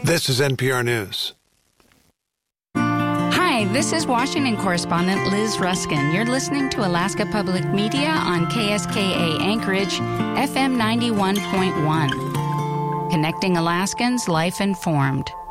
This is NPR News. Hi, this is Washington correspondent Liz Ruskin. You're listening to Alaska Public Media on KSKA Anchorage, FM 91.1. Connecting Alaskans, life informed.